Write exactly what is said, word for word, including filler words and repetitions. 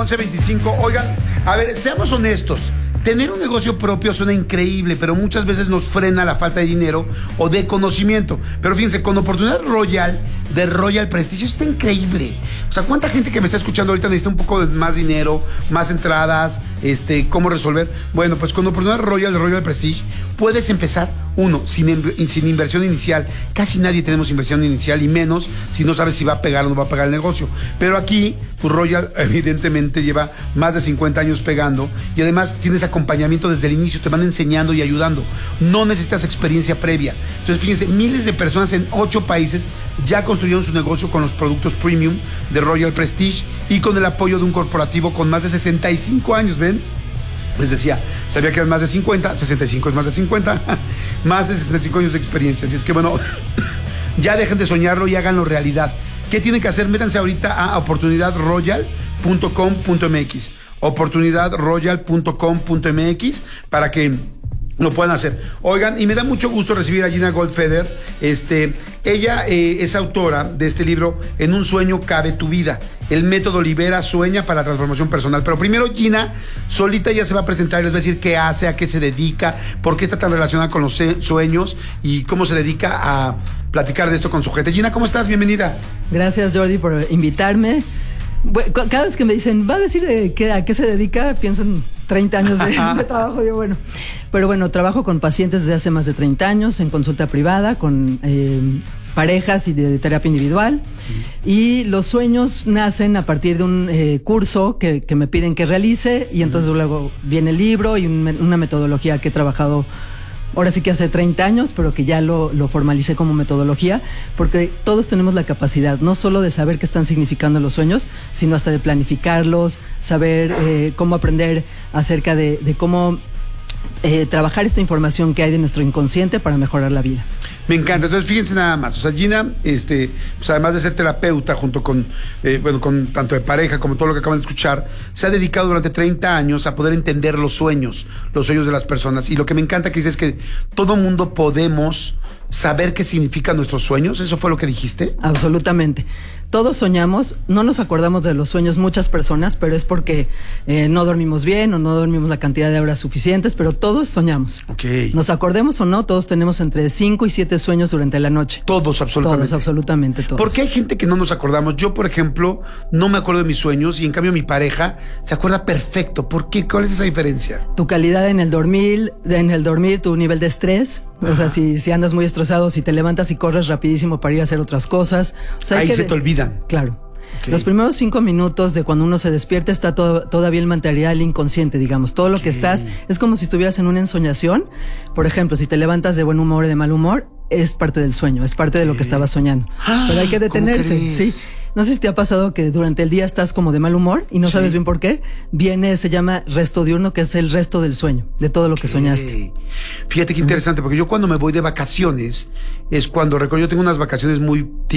once veinticinco. Oigan, a ver, seamos honestos. Tener un negocio propio suena increíble, pero muchas veces nos frena la falta de dinero o de conocimiento. Pero fíjense, con Oportunidad Royal, de Royal Prestige, está increíble. O sea, ¿cuánta gente que me está escuchando ahorita necesita un poco de más dinero, más entradas, este, cómo resolver? Bueno, pues con Oportunidad Royal, de Royal Prestige, puedes empezar, uno, sin, sin inversión inicial. Casi nadie tenemos inversión inicial, y menos si no sabes si va a pegar o no va a pegar el negocio. Pero aquí, pues Royal evidentemente lleva más de cincuenta años pegando, y además tienes acompañamiento desde el inicio, te van enseñando y ayudando. No necesitas experiencia previa. Entonces, fíjense, miles de personas en ocho países ya construyeron su negocio con los productos premium de Royal Prestige y con el apoyo de un corporativo con más de sesenta y cinco años, ¿ven? Les decía, sabía que eran más de cincuenta, sesenta y cinco es más de cincuenta, más de sesenta y cinco años de experiencia. Así es que, bueno, ya dejen de soñarlo y háganlo realidad. ¿Qué tienen que hacer? Métanse ahorita a oportunidad royal punto com punto m x. oportunidad royal punto com punto m x para que lo puedan hacer. Oigan, y me da mucho gusto recibir a Gina Goldfeder. Este, ella eh, es autora de este libro, En un sueño cabe tu vida. El método Libera, sueña para la transformación personal. Pero primero Gina, solita ya se va a presentar y les va a decir qué hace, a qué se dedica, por qué está tan relacionada con los sueños y cómo se dedica a platicar de esto con su gente. Gina, ¿cómo estás? Bienvenida. Gracias, Jordi, por invitarme. Cada vez que me dicen, ¿va a decir eh, que, a qué se dedica? Pienso en treinta años de, de trabajo. Digo, bueno. Pero bueno, trabajo con pacientes desde hace más de treinta años, en consulta privada, con eh, parejas y de, de terapia individual. Mm. Y los sueños nacen a partir de un eh, curso que, que me piden que realice, y entonces mm. luego viene el libro y un, una metodología que he trabajado ahora sí que hace treinta años, pero que ya lo, lo formalicé como metodología, porque todos tenemos la capacidad, no solo de saber qué están significando los sueños, sino hasta de planificarlos, saber eh, cómo aprender acerca de, de cómo eh, trabajar esta información que hay de nuestro inconsciente para mejorar la vida. Me encanta. Entonces, fíjense nada más. O sea, Gina, este, pues además de ser terapeuta, junto con, eh, bueno, con tanto de pareja como todo lo que acaban de escuchar, se ha dedicado durante treinta años a poder entender los sueños, los sueños de las personas. Y lo que me encanta que dices es que todo mundo podemos saber qué significan nuestros sueños. ¿Eso fue lo que dijiste? Absolutamente. Todos soñamos, no nos acordamos de los sueños muchas personas, pero es porque eh, no dormimos bien o no dormimos la cantidad de horas suficientes, pero todos soñamos. Okay. Nos acordemos o no, todos tenemos entre cinco y siete sueños durante la noche. Todos, absolutamente. Todos, absolutamente todos. Porque hay gente que no nos acordamos. Yo, por ejemplo, no me acuerdo de mis sueños, y en cambio mi pareja se acuerda perfecto. ¿Por qué? ¿Cuál es esa diferencia? Tu calidad en el dormir, en el dormir, tu nivel de estrés. Ajá. O sea, si, si andas muy estresado, si te levantas y corres rapidísimo para ir a hacer otras cosas. O sea, ahí que se te olvidan. Claro. Okay. Los primeros cinco minutos de cuando uno se despierta está todo, todavía el material inconsciente, digamos. Todo lo okay. que estás es como si estuvieras en una ensoñación. Por ejemplo, si te levantas de buen humor o de mal humor, es parte del sueño, es parte de lo que estabas soñando. Ah, pero hay que detenerse, ¿sí? No sé si te ha pasado que durante el día estás como de mal humor y no sí. sabes bien por qué. Viene, se llama resto diurno, que es el resto del sueño, de todo lo que okay. soñaste. Fíjate qué interesante, porque yo cuando me voy de vacaciones, es cuando recuerdo, yo tengo unas vacaciones muy